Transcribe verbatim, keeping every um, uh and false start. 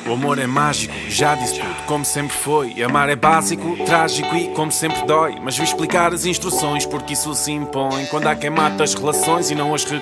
O amor é mágico, já disse tudo, como sempre foi. Amar é básico, trágico e como sempre dói. Mas vou explicar as instruções porque isso se impõe. Quando há quem mata as relações e não as